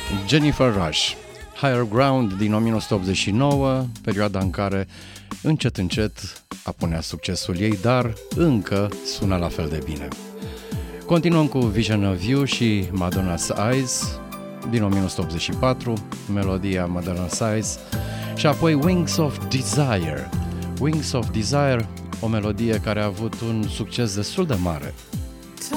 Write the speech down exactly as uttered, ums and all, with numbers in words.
Jennifer Rush, Higher Ground din nouăsprezece optzeci și nouă, perioada în care încet încet apunea succesul ei, dar încă sună la fel de bine. Continuăm cu Vision of You și Madonna's Eyes din nouăsprezece optzeci și patru, melodia Madonna's Eyes, și apoi Wings of Desire. Wings of Desire, o melodie care a avut un succes destul de mare